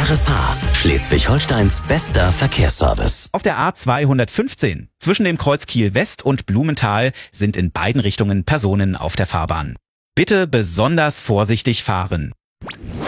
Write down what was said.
RSH, Schleswig-Holsteins bester Verkehrsservice. Auf der A215 zwischen dem Kreuz Kiel West und Blumenthal sind in beiden Richtungen Personen auf der Fahrbahn. Bitte besonders vorsichtig fahren.